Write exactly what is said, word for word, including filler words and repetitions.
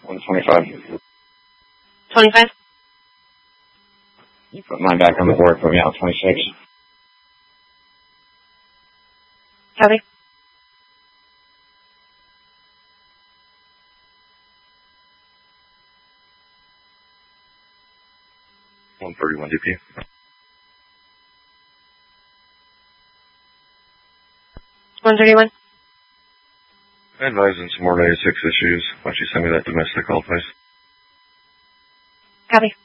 one twenty-five. twenty-five? You put mine back on the board for me out twenty-six. Copy. one thirty-one D P. one thirty-one. I advise on some more ninety-six issues. Why don't you send me that domestic call, please? Copy.